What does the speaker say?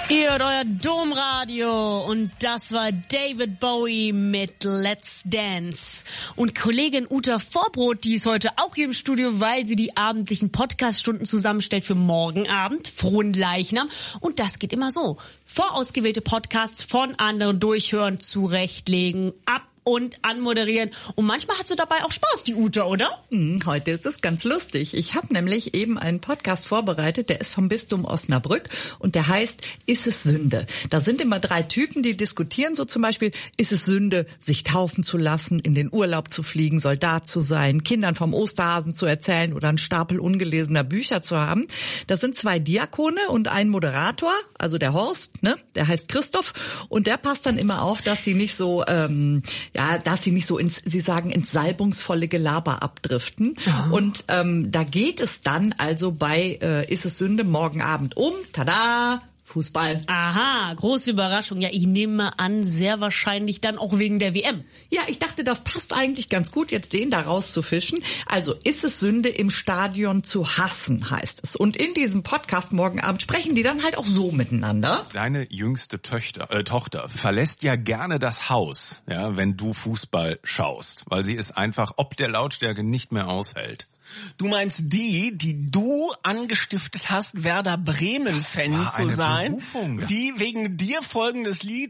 Ihr hört euer Domradio und das war David Bowie mit Let's Dance. Und Kollegin Uta Vorbrot, die ist heute auch hier im Studio, weil sie die abendlichen Podcaststunden zusammenstellt für morgen Abend, Frohen Leichnam. Und das geht immer so. Vorausgewählte Podcasts von anderen durchhören, zurechtlegen, ab und anmoderieren. Und manchmal hat sie dabei auch Spaß, die Uta, oder? Heute ist es ganz lustig. Ich habe nämlich eben einen Podcast vorbereitet, der ist vom Bistum Osnabrück und der heißt Ist es Sünde? Da sind immer 3 Typen, die diskutieren, so zum Beispiel, ist es Sünde, sich taufen zu lassen, in den Urlaub zu fliegen, Soldat zu sein, Kindern vom Osterhasen zu erzählen oder einen Stapel ungelesener Bücher zu haben. Das sind 2 Diakone und ein Moderator, also der Horst, ne? Der heißt Christoph und der passt dann immer auf, dass sie nicht so dass sie nicht so ins salbungsvolle Gelaber abdriften. Oh. Und da geht es dann also bei Ist es Sünde morgen Abend um, tada, Fußball. Aha, große Überraschung. Ja, ich nehme an, sehr wahrscheinlich dann auch wegen der WM. Ja, ich dachte, das passt eigentlich ganz gut, jetzt den da rauszufischen. Also, ist es Sünde, im Stadion zu hassen, heißt es. Und in diesem Podcast morgen Abend sprechen die dann halt auch so miteinander. Deine jüngste Tochter verlässt ja gerne das Haus, ja, wenn du Fußball schaust, weil sie es einfach ob der Lautstärke nicht mehr aushält. Du meinst die du angestiftet hast, Werder Bremen-Fan zu sein, Berufung. die wegen dir folgendes Lied